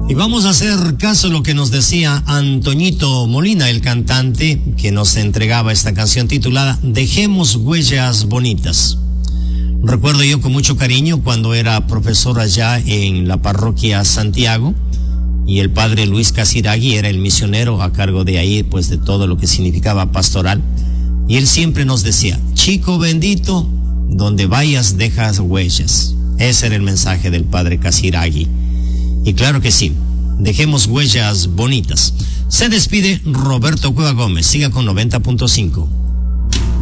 Y vamos a hacer caso a lo que nos decía Antoñito Molina, el cantante que nos entregaba esta canción titulada Dejemos huellas bonitas. Recuerdo yo con mucho cariño cuando era profesor allá en la parroquia Santiago y el padre Luis Casiraghi era el misionero a cargo de ahí, pues de todo lo que significaba pastoral. Y él siempre nos decía, chico bendito, donde vayas dejas huellas. Ese era el mensaje del padre Casiraghi. Y claro que sí, dejemos huellas bonitas. Se despide Roberto Cueva Gómez. Siga con 90.5.